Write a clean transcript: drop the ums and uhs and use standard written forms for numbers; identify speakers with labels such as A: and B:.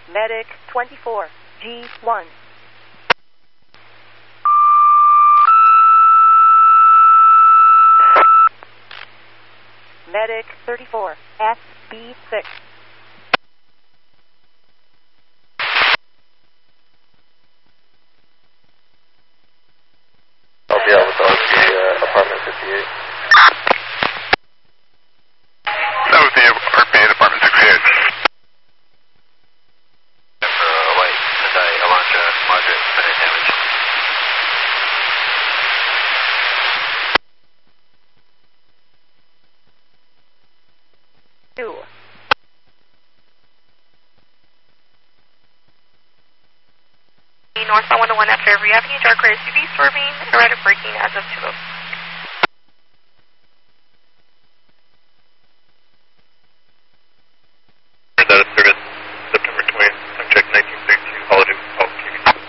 A: Medic 24, G1. Medic 34, SB6.
B: I'll be out with RP, apartment 58.
C: That was the RP at apartment 68.
B: White, Sendai, Elantra, moderate, minor damage.
D: Northbound 101 after every avenue, dark red SUV swerving, erratic braking as of 2:00.
B: That is service, September 20th, subject 19.